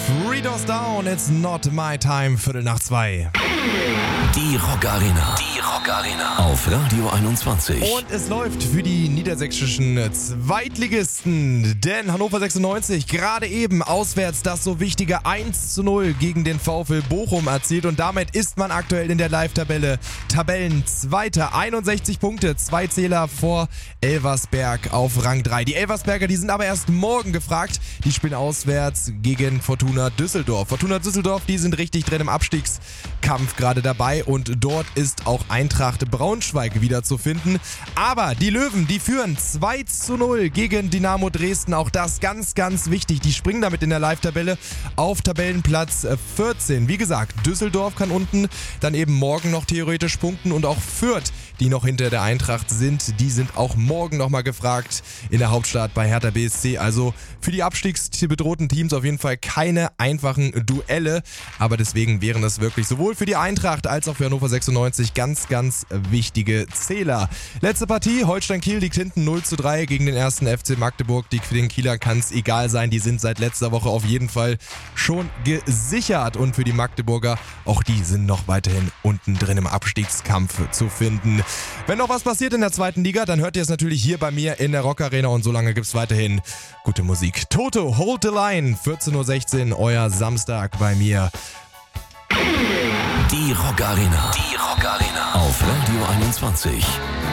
Three Doors Down, it's not my time, 2:45. Die Rock Arena. Die Rock Arena. Auf Radio 21. Und es läuft für die niedersächsischen Zweitligisten, denn Hannover 96 gerade eben auswärts das so wichtige 1:0 gegen den VfL Bochum erzielt und damit ist man aktuell in der Live-Tabelle Tabellenzweiter. 61 Punkte, 2 Zähler vor Elversberg auf Rang 3. Die Elversberger, die sind aber erst morgen gefragt. Die spielen auswärts gegen Fortuna Düsseldorf. Fortuna Düsseldorf, die sind richtig drin im Abstiegskampf gerade dabei und dort ist auch Eintracht Braunschweig wieder zu finden. Aber die Löwen, die führen 2:0 gegen Dynamo Dresden. Auch das ganz, ganz wichtig. Die springen damit in der Live-Tabelle auf Tabellenplatz 14. Wie gesagt, Düsseldorf kann unten dann eben morgen noch theoretisch punkten und auch Fürth, die noch hinter der Eintracht sind, die sind auch morgen nochmal gefragt in der Hauptstadt bei Hertha BSC. Also für die abstiegsbedrohten Teams auf jeden Fall keine einfachen Duelle, aber deswegen wären das wirklich sowohl für die Eintracht als auch für Hannover 96 ganz, ganz wichtige Zähler. Letzte Partie, Holstein Kiel liegt hinten 0:3 gegen den 1. FC Magdeburg. Für den Kieler kann es egal sein, die sind seit letzter Woche auf jeden Fall schon gesichert und für die Magdeburger, auch die sind noch weiterhin unten drin im Abstiegskampf zu finden. Wenn noch was passiert in der zweiten Liga, dann hört ihr es natürlich hier bei mir in der Rock Arena und solange gibt es weiterhin gute Musik. Toto, Hold the Line, 14:16 Uhr, euer Samstag bei mir. Die Rock Arena. Die Rock Arena. Auf Radio 21.